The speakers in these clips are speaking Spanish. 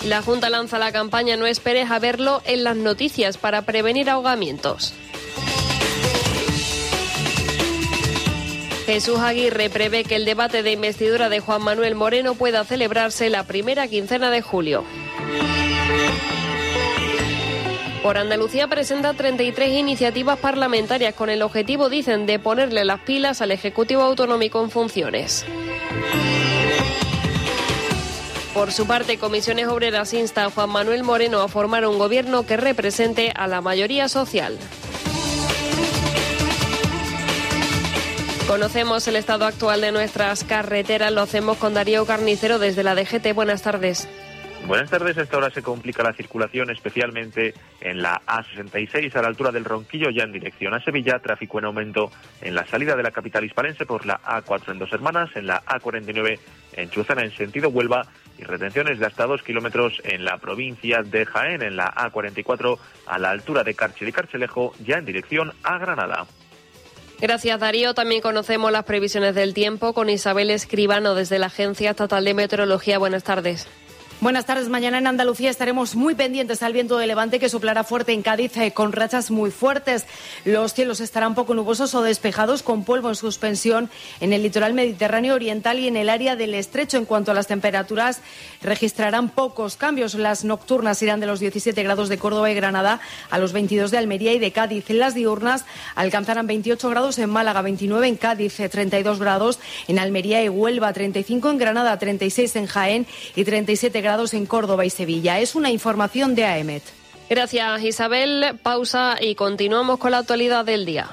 La Junta lanza la campaña No esperes a verlo en las noticias para prevenir ahogamientos. Jesús Aguirre prevé que el debate de investidura de Juan Manuel Moreno pueda celebrarse la primera quincena de julio. Por Andalucía presenta 33 iniciativas parlamentarias con el objetivo, dicen, de ponerle las pilas al Ejecutivo Autonómico en funciones. Por su parte, Comisiones Obreras insta a Juan Manuel Moreno a formar un gobierno que represente a la mayoría social. Conocemos el estado actual de nuestras carreteras, lo hacemos con Darío Carnicero desde la DGT. Buenas tardes. Buenas tardes. A esta hora se complica la circulación, especialmente en la A66 a la altura del Ronquillo, ya en dirección a Sevilla. Tráfico en aumento en la salida de la capital hispalense por la A4 en Dos Hermanas, en la A49 en Chuzana en sentido Huelva y retenciones de hasta 2 kilómetros en la provincia de Jaén, en la A44 a la altura de Cárcel y Carcelejo, ya en dirección a Granada. Gracias, Darío. También conocemos las previsiones del tiempo con Isabel Escribano desde la Agencia Estatal de Meteorología. Buenas tardes. Buenas tardes. Mañana en Andalucía estaremos muy pendientes al viento de levante que soplará fuerte en Cádiz con rachas muy fuertes. Los cielos estarán poco nubosos o despejados con polvo en suspensión en el litoral mediterráneo oriental y en el área del estrecho. En cuanto a las temperaturas, registrarán pocos cambios. Las nocturnas irán de los 17 grados de Córdoba y Granada a los 22 de Almería y de Cádiz. Las diurnas alcanzarán 28 grados en Málaga, 29 en Cádiz, 32 grados en Almería y Huelva, 35 en Granada, 36 en Jaén y 37 grados en Córdoba y Sevilla. Es una información de AEMET. Gracias, Isabel. Pausa y continuamos con la actualidad del día.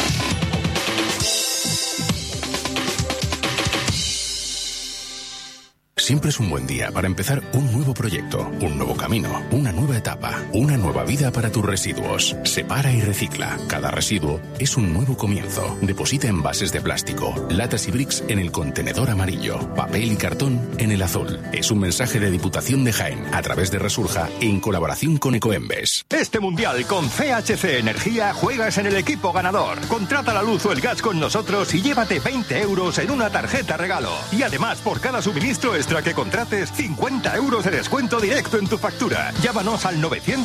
Siempre es un buen día para empezar un nuevo proyecto, un nuevo camino, una nueva etapa, una nueva vida para tus residuos. Separa y recicla. Cada residuo es un nuevo comienzo. Deposita envases de plástico, latas y bricks en el contenedor amarillo, papel y cartón en el azul. Es un mensaje de Diputación de Jaén a través de Resurja en colaboración con Ecoembes. Este mundial con CHC Energía juegas en el equipo ganador. Contrata la luz o el gas con nosotros y llévate 20 euros en una tarjeta regalo. Y además, por cada suministro extra que contrates, 50 euros de descuento directo en tu factura. Llámanos al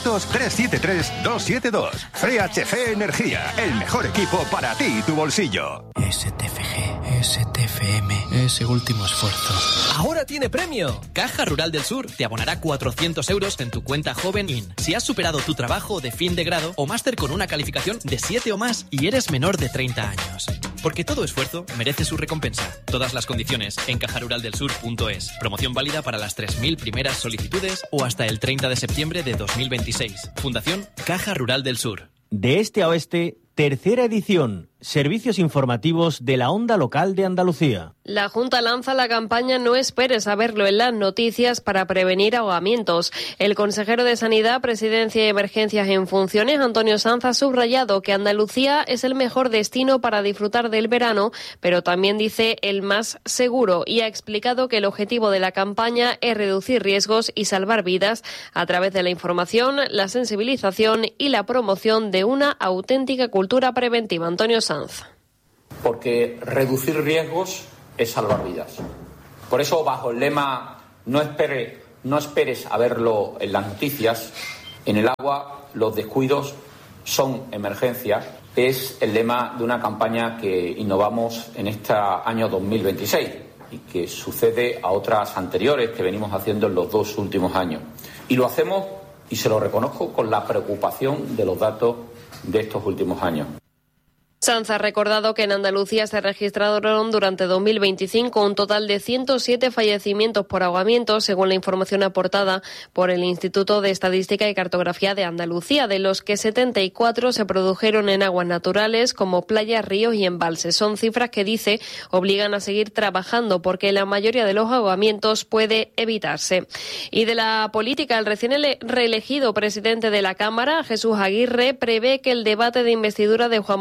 900-373-272. CHC Energía, el mejor equipo para ti y tu bolsillo. STFG, STFM, ese último esfuerzo. ¡Ahora tiene premio! Caja Rural del Sur te abonará 400 euros en tu cuenta Joven IN. Si has superado tu trabajo de fin de grado o máster con una calificación de 7 o más y eres menor de 30 años. Porque todo esfuerzo merece su recompensa. Todas las condiciones en cajaruraldelsur.es. Promoción válida para las 3.000 primeras solicitudes o hasta el 30 de septiembre de 2026. Fundación Caja Rural del Sur. De este a oeste, tercera edición. Servicios informativos de la onda local de Andalucía. La Junta lanza la campaña No esperes a verlo en las noticias para prevenir ahogamientos. El consejero de Sanidad, Presidencia y Emergencias en funciones, Antonio Sanz, ha subrayado que Andalucía es el mejor destino para disfrutar del verano, pero también dice el más seguro, y ha explicado que el objetivo de la campaña es reducir riesgos y salvar vidas a través de la información, la sensibilización y la promoción de una auténtica cultura preventiva. Antonio Sanz. Porque reducir riesgos es salvar vidas. Por eso, bajo el lema no esperes a verlo en las noticias, en el agua los descuidos son emergencia, es el lema de una campaña que innovamos en este año 2026 y que sucede a otras anteriores que venimos haciendo en los 2 últimos años. Y lo hacemos, y se lo reconozco, con la preocupación de los datos de estos últimos años. Sanz ha recordado que en Andalucía se registraron durante 2025 un total de 107 fallecimientos por ahogamiento, según la información aportada por el Instituto de Estadística y Cartografía de Andalucía, de los que 74 se produjeron en aguas naturales como playas, ríos y embalses. Son cifras que, dice, obligan a seguir trabajando porque la mayoría de los ahogamientos puede evitarse. Y de la política, el recién reelegido presidente de la Cámara, Jesús Aguirre, prevé que el debate de investidura de Juan Manuel Moreno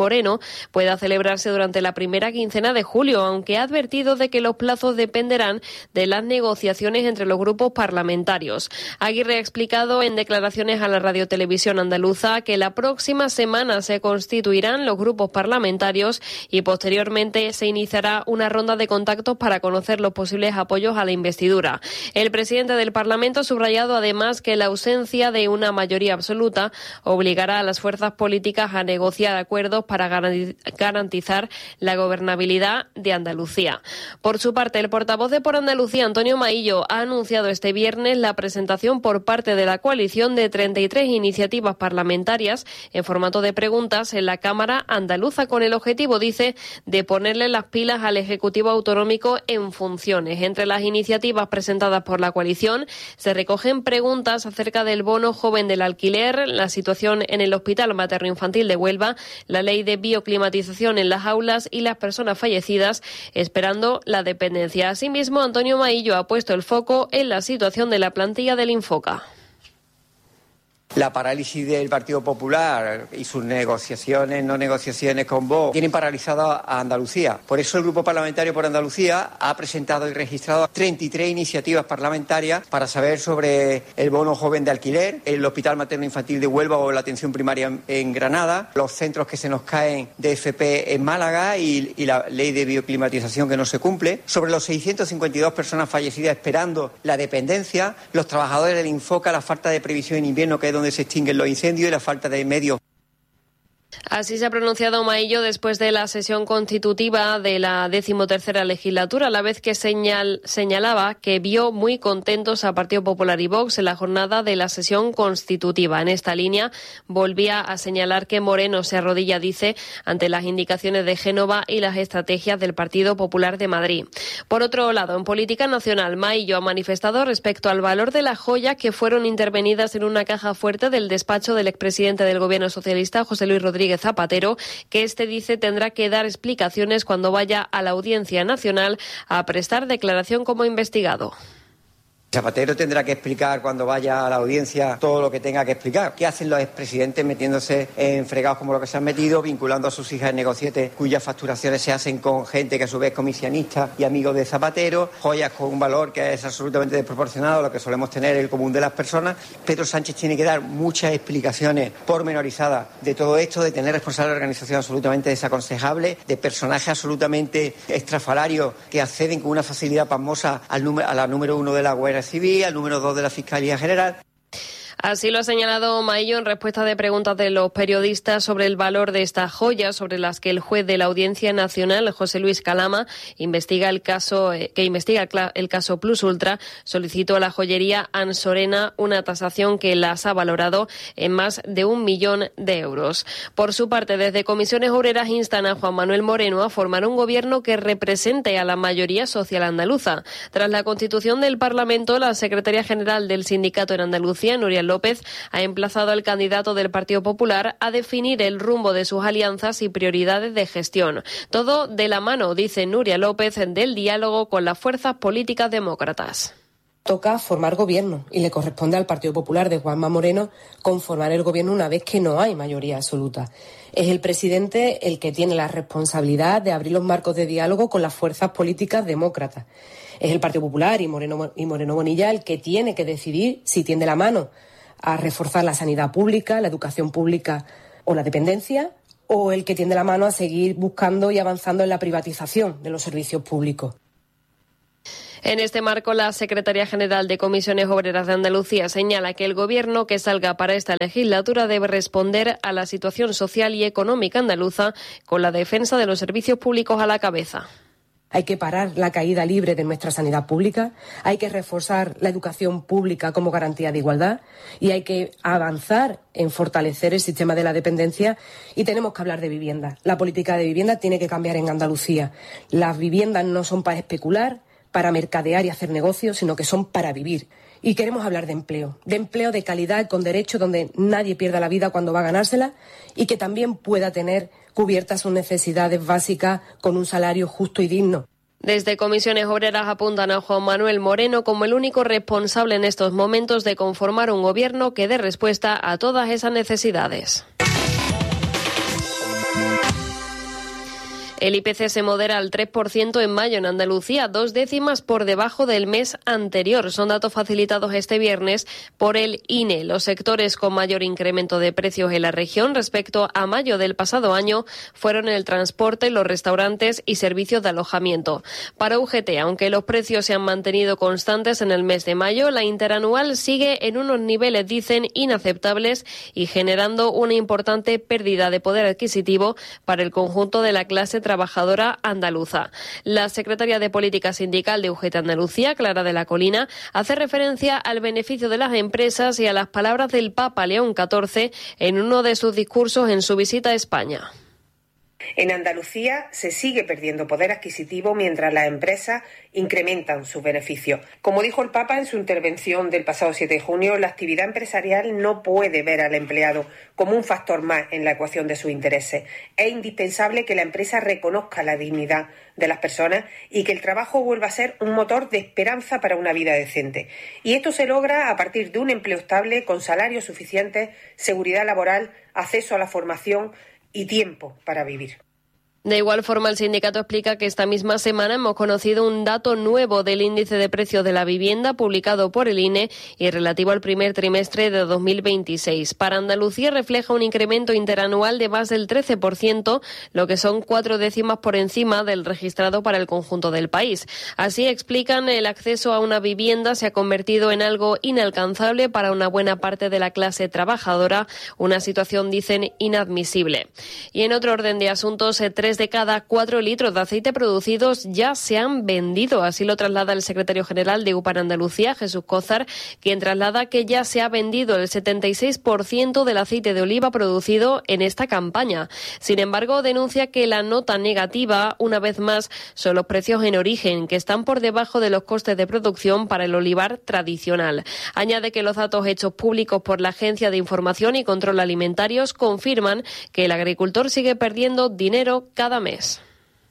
Moreno pueda celebrarse durante la primera quincena de julio, aunque ha advertido de que los plazos dependerán de las negociaciones entre los grupos parlamentarios. Aguirre ha explicado en declaraciones a la Radiotelevisión Andaluza que la próxima semana se constituirán los grupos parlamentarios y posteriormente se iniciará una ronda de contactos para conocer los posibles apoyos a la investidura. El presidente del Parlamento ha subrayado además que la ausencia de una mayoría absoluta obligará a las fuerzas políticas a negociar acuerdos para garantizar la gobernabilidad de Andalucía. Por su parte, el portavoz de Por Andalucía, Antonio Maillo, ha anunciado este viernes la presentación por parte de la coalición de 33 iniciativas parlamentarias en formato de preguntas en la Cámara Andaluza con el objetivo, dice, de ponerle las pilas al Ejecutivo Autonómico en funciones. Entre las iniciativas presentadas por la coalición se recogen preguntas acerca del bono joven del alquiler, la situación en el Hospital Materno-Infantil de Huelva, la ley de bioclimatización en las aulas y las personas fallecidas, esperando la dependencia. Asimismo, Antonio Maillo ha puesto el foco en la situación de la plantilla del Infoca. La parálisis del Partido Popular y sus no negociaciones con Vox tienen paralizado a Andalucía. Por eso el Grupo Parlamentario por Andalucía ha presentado y registrado 33 iniciativas parlamentarias para saber sobre el bono joven de alquiler, el Hospital Materno-Infantil de Huelva o la atención primaria en Granada, los centros que se nos caen de FP en Málaga y la ley de bioclimatización que no se cumple, sobre los 652 personas fallecidas esperando la dependencia, los trabajadores del Infoca, la falta de previsión en invierno que es donde se extinguen los incendios y la falta de medios. Así se ha pronunciado Maillo después de la sesión constitutiva de la 13ª legislatura, a la vez que señalaba que vio muy contentos a Partido Popular y Vox en la jornada de la sesión constitutiva. En esta línea volvía a señalar que Moreno se arrodilla, dice, ante las indicaciones de Génova y las estrategias del Partido Popular de Madrid. Por otro lado, en política nacional, Maillo ha manifestado respecto al valor de las joyas que fueron intervenidas en una caja fuerte del despacho del expresidente del Gobierno socialista, José Luis Rodríguez Zapatero, que dice tendrá que dar explicaciones cuando vaya a la Audiencia Nacional a prestar declaración como investigado. Zapatero tendrá que explicar cuando vaya a la audiencia todo lo que tenga que explicar. ¿Qué hacen los expresidentes metiéndose en fregados como lo que se han metido, vinculando a sus hijas en negocietes cuyas facturaciones se hacen con gente que a su vez es comisionista y amigos de Zapatero, joyas con un valor que es absolutamente desproporcionado a lo que solemos tener en el común de las personas? Pedro Sánchez tiene que dar muchas explicaciones pormenorizadas de todo esto, de tener responsables de organización absolutamente desaconsejable, de personajes absolutamente estrafalarios que acceden con una facilidad pasmosa a la número 1 de la Guardia Civil, al número 2 de la Fiscalía General. Así lo ha señalado Maillo en respuesta de preguntas de los periodistas sobre el valor de estas joyas, sobre las que el juez de la Audiencia Nacional, José Luis Calama, investiga el caso Plus Ultra, solicitó a la joyería Ansorena una tasación que las ha valorado en más de 1 millón de euros. Por su parte, desde Comisiones Obreras instan a Juan Manuel Moreno a formar un gobierno que represente a la mayoría social andaluza. Tras la constitución del Parlamento, la secretaria general del sindicato en Andalucía, Nuria López, ha emplazado al candidato del Partido Popular a definir el rumbo de sus alianzas y prioridades de gestión. Todo de la mano, dice Nuria López, del diálogo con las fuerzas políticas demócratas. Toca formar gobierno y le corresponde al Partido Popular de Juanma Moreno conformar el gobierno una vez que no hay mayoría absoluta. Es el presidente el que tiene la responsabilidad de abrir los marcos de diálogo con las fuerzas políticas demócratas. Es el Partido Popular y Moreno Bonilla el que tiene que decidir si tiende la mano a reforzar la sanidad pública, la educación pública o la dependencia, o el que tiende la mano a seguir buscando y avanzando en la privatización de los servicios públicos. En este marco, la secretaria general de Comisiones Obreras de Andalucía señala que el gobierno que salga para esta legislatura debe responder a la situación social y económica andaluza con la defensa de los servicios públicos a la cabeza. Hay que parar la caída libre de nuestra sanidad pública, hay que reforzar la educación pública como garantía de igualdad y hay que avanzar en fortalecer el sistema de la dependencia y tenemos que hablar de vivienda. La política de vivienda tiene que cambiar en Andalucía. Las viviendas no son para especular, para mercadear y hacer negocios, sino que son para vivir. Y queremos hablar de empleo de calidad, con derecho, donde nadie pierda la vida cuando va a ganársela y que también pueda tener cubiertas sus necesidades básicas con un salario justo y digno. Desde Comisiones Obreras apuntan a Juan Manuel Moreno como el único responsable en estos momentos de conformar un gobierno que dé respuesta a todas esas necesidades. El IPC se modera al 3% en mayo en Andalucía, 2 décimas por debajo del mes anterior. Son datos facilitados este viernes por el INE. Los sectores con mayor incremento de precios en la región respecto a mayo del pasado año fueron el transporte, los restaurantes y servicios de alojamiento. Para UGT, aunque los precios se han mantenido constantes en el mes de mayo, la interanual sigue en unos niveles, dicen, inaceptables y generando una importante pérdida de poder adquisitivo para el conjunto de la clase trabajadora andaluza. La secretaria de Política Sindical de UGT Andalucía, Clara de la Colina, hace referencia al beneficio de las empresas y a las palabras del Papa León XIV en uno de sus discursos en su visita a España. En Andalucía se sigue perdiendo poder adquisitivo mientras las empresas incrementan sus beneficios. Como dijo el Papa en su intervención del pasado 7 de junio, la actividad empresarial no puede ver al empleado como un factor más en la ecuación de sus intereses. Es indispensable que la empresa reconozca la dignidad de las personas y que el trabajo vuelva a ser un motor de esperanza para una vida decente. Y esto se logra a partir de un empleo estable, con salarios suficientes, seguridad laboral, acceso a la formación y tiempo para vivir. De igual forma, el sindicato explica que esta misma semana hemos conocido un dato nuevo del índice de precios de la vivienda publicado por el INE y relativo al primer trimestre de 2026. Para Andalucía refleja un incremento interanual de más del 13%, lo que son 4 décimas por encima del registrado para el conjunto del país. Así explican, el acceso a una vivienda se ha convertido en algo inalcanzable para una buena parte de la clase trabajadora, una situación, dicen, inadmisible. Y en otro orden de asuntos, 3 de cada 4 litros de aceite producidos ya se han vendido. Así lo traslada el secretario general de UPA en Andalucía, Jesús Cózar, quien traslada que ya se ha vendido el 76% del aceite de oliva producido en esta campaña. Sin embargo, denuncia que la nota negativa, una vez más, son los precios en origen, que están por debajo de los costes de producción para el olivar tradicional. Añade que los datos hechos públicos por la Agencia de Información y Control Alimentarios confirman que el agricultor sigue perdiendo dinero cada mes.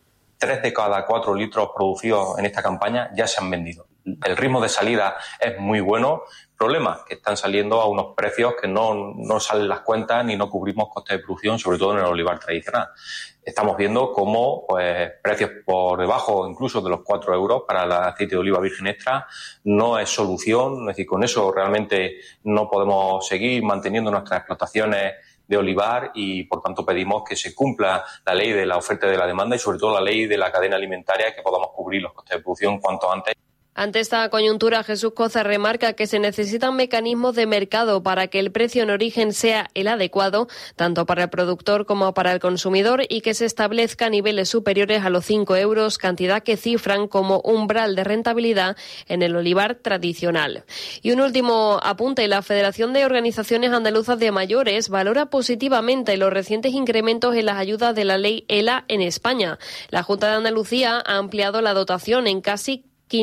3 de cada 4 litros producidos en esta campaña ya se han vendido. El ritmo de salida es muy bueno. Problema, que están saliendo a unos precios que no salen las cuentas ni no cubrimos costes de producción, sobre todo en el olivar tradicional. Estamos viendo cómo precios por debajo incluso de los 4 euros para el aceite de oliva virgen extra no es solución. Es decir, con eso realmente no podemos seguir manteniendo nuestras explotaciones de olivar y, por tanto, pedimos que se cumpla la ley de la oferta y de la demanda y, sobre todo, la ley de la cadena alimentaria, que podamos cubrir los costes de producción cuanto antes. Ante esta coyuntura, Jesús Cózar remarca que se necesitan mecanismos de mercado para que el precio en origen sea el adecuado, tanto para el productor como para el consumidor, y que se establezca niveles superiores a los 5 euros, cantidad que cifran como umbral de rentabilidad en el olivar tradicional. Y un último apunte, la Federación de Organizaciones Andaluzas de Mayores valora positivamente los recientes incrementos en las ayudas de la ley ELA en España. La Junta de Andalucía ha ampliado la dotación en casi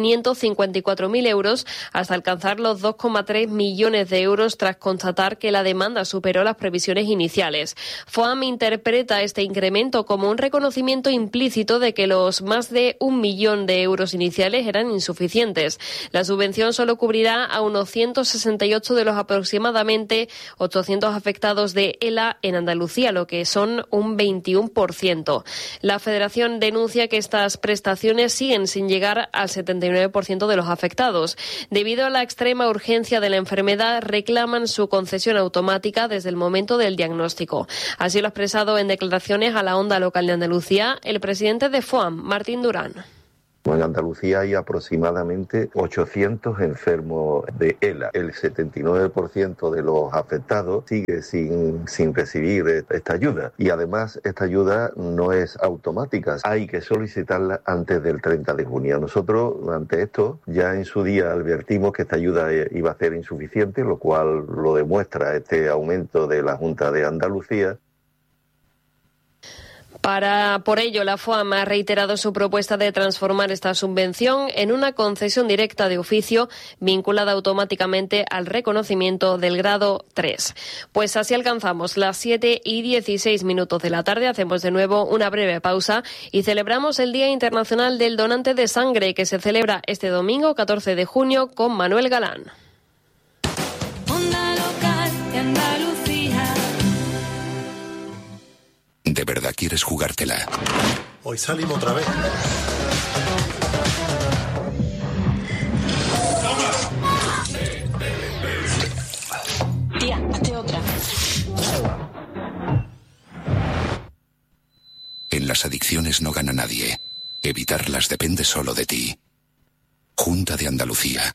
554.000 euros hasta alcanzar los 2,3 millones de euros tras constatar que la demanda superó las previsiones iniciales. FOAM interpreta este incremento como un reconocimiento implícito de que los más de 1 millón de euros iniciales eran insuficientes. La subvención solo cubrirá a unos 168 de los aproximadamente 800 afectados de ELA en Andalucía, lo que son un 21%. La Federación denuncia que estas prestaciones siguen sin llegar al 79% de los afectados. Debido a la extrema urgencia de la enfermedad, reclaman su concesión automática desde el momento del diagnóstico. Así lo ha expresado en declaraciones a la Onda Local de Andalucía el presidente de FOAM, Martín Durán. En Andalucía hay aproximadamente 800 enfermos de ELA. El 79% de los afectados sigue sin recibir esta ayuda. Y además esta ayuda no es automática. Hay que solicitarla antes del 30 de junio. Nosotros, ante esto, ya en su día advertimos que esta ayuda iba a ser insuficiente, lo cual lo demuestra este aumento de la Junta de Andalucía. Por ello, la FOAM ha reiterado su propuesta de transformar esta subvención en una concesión directa de oficio vinculada automáticamente al reconocimiento del grado 3. Pues así alcanzamos las 7:16 de la tarde. Hacemos de nuevo una breve pausa y celebramos el Día Internacional del Donante de Sangre, que se celebra este domingo 14 de junio con Manuel Galán. Onda Local de Andalucía. ¿De verdad quieres jugártela? Hoy salimos otra vez. Tía, hazte otra. En las adicciones no gana nadie. Evitarlas depende solo de ti. Junta de Andalucía.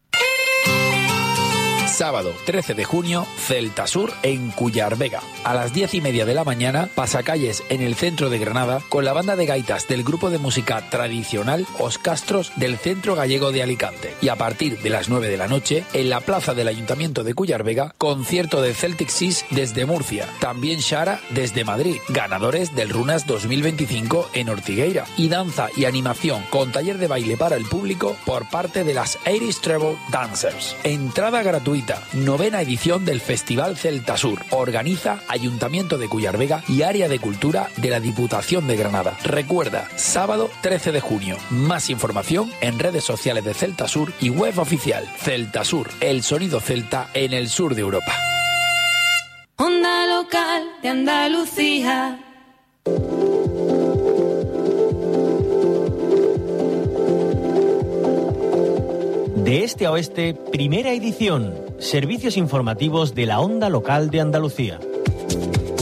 Sábado 13 de junio, Celta Sur en Cuyarvega. A las 10:30 de la mañana, pasacalles en el centro de Granada con la banda de gaitas del grupo de música tradicional Os Castros del Centro Gallego de Alicante. Y a partir de las 9 de la noche, en la plaza del Ayuntamiento de Cuyarvega, concierto de Celtic Seas desde Murcia. También Shara desde Madrid, ganadores del Runas 2025 en Ortigueira. Y danza y animación con taller de baile para el público por parte de las Irish Treble Dancers. Entrada gratuita. 9ª edición del Festival Celta Sur. Organiza Ayuntamiento de Cuyarvega y Área de Cultura de la Diputación de Granada. Recuerda, sábado 13 de junio. Más información en redes sociales de Celta Sur y web oficial. Celta Sur, el sonido celta en el sur de Europa. Onda local de Andalucía. De este a oeste, primera edición. Servicios informativos de la Onda Local de Andalucía.